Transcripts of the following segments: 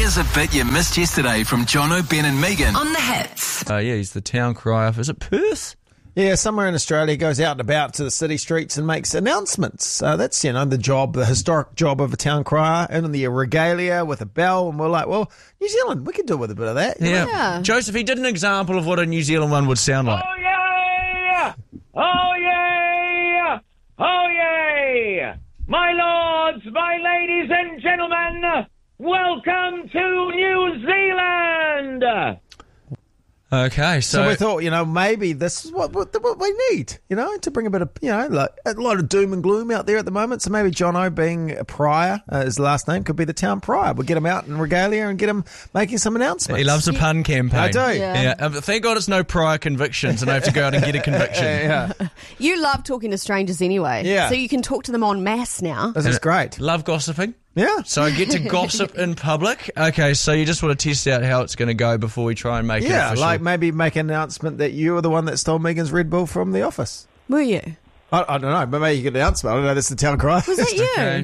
Here's a bit you missed yesterday from Jono, Ben and Megan on The Hits. He's the town crier. Is it Perth? Yeah, somewhere in Australia, goes out and about to the city streets and makes announcements. That's, the historic job of a town crier, in the regalia with a bell. And we're like, well, New Zealand, we could do with a bit of that. Yeah. Joseph, he did an example of what a New Zealand one would sound like. Oh, yeah! Oh, yeah! Oh, yeah! My lords, my ladies and gentlemen, welcome to New Zealand! Okay, So we thought, maybe this is what we need, to bring a bit of, like a lot of doom and gloom out there at the moment. So maybe Jono, being a prior, his last name could be the town prior. We'll get him out in regalia and get him making some announcements. He loves a pun campaign. I do. Yeah. Thank God it's no prior convictions and I have to go out and get a conviction. Yeah. You love talking to strangers anyway. Yeah. So you can talk to them en masse now. This is great. Love gossiping. Yeah. So I get to gossip in public. Okay, so you just want to test out how it's going to go before we try and make it official. Like maybe make an announcement that you were the one that stole Megan's Red Bull from the office. Were you? I don't know, but maybe you could announce it. I don't know, this is the town crier. Was that you? Okay.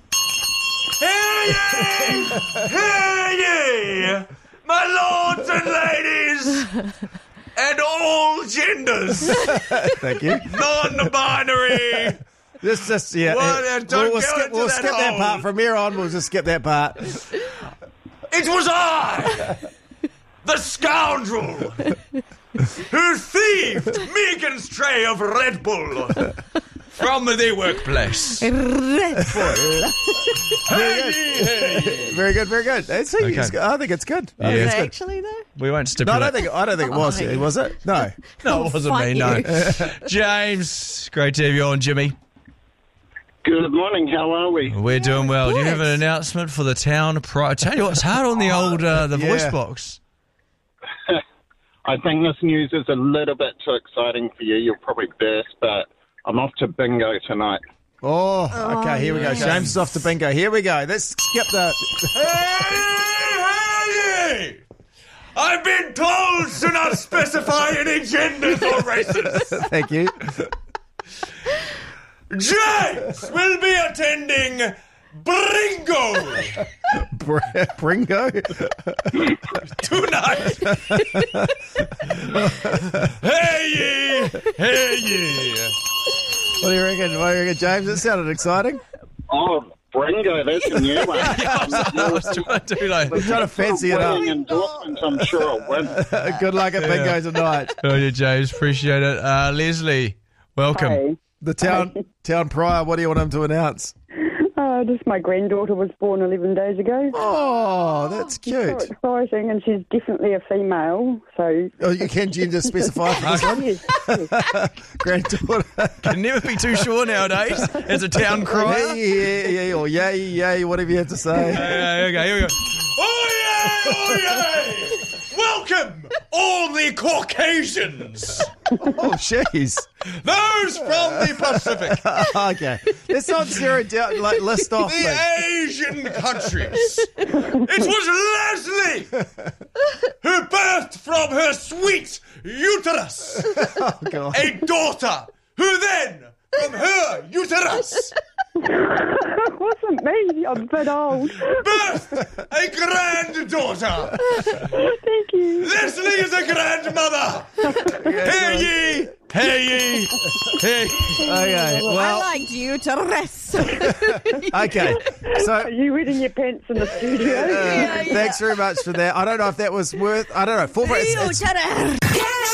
Hear ye, my lords and ladies, and all genders, Thank you. non-binary. This just, yeah. What? Don't we'll go skip, into we'll that skip that hole. part. From here on, we'll just skip that part. It was I, the scoundrel, who thieved Megan's tray of Red Bull from the workplace. Red Bull. Very good, very good. I think it's good. I think Was it's it good. actually though? We won't No, stipulate. I don't think it was. Was it? No. No, it wasn't Fight me, no. you. James, great to have you on, Jimmy. Good morning, how are we? We're doing well. Do you have an good. announcement for the town prior? I tell you what, it's hard on the old the voice Yeah. box. I think this news is a little bit too exciting for you. You'll probably burst, but I'm off to bingo tonight. Oh, okay, here we go. James is off to bingo. Here we go. Let's skip the... Hey! I've been told to not specify any genders or races. Thank you. James will be attending Bringo Bringo? tonight. Hey ye! Hey ye! What do you reckon, James? That sounded exciting. Oh, Bringo, that's a new one. I was trying to do like... I'm trying to fancy it up. Winning endorsements, I'm sure I'll win. Good luck at bingo tonight. Oh, yeah, James, appreciate it. Leslie, welcome. Hey. The town prior, what do you want him to announce? Just my granddaughter was born 11 days ago. Oh, that's cute. So exciting, and she's definitely a female, so... Oh, you can gender specify for this one? Yes. Granddaughter. Can never be too sure nowadays as a town crier. Yeah, or yay, whatever you have to say. Okay, here we go. Oh yay! Oh yay! Welcome, all the Caucasians. Oh, jeez. Those from the Pacific. Okay. Let's not zero down, list off. The mate. Asian countries. It was Leslie who birthed from her sweet uterus Oh, God. a daughter who then, from her uterus, It wasn't me. I'm a bit old. birthed a granddaughter. Thank you. Leslie is a grandmother. Hear ye, hear ye, hear ye. Okay, I well, liked you to rest. okay. Are So, you wetting your pants in the studio? thanks very much for that. I don't know if that was worth, I don't know. You to rest.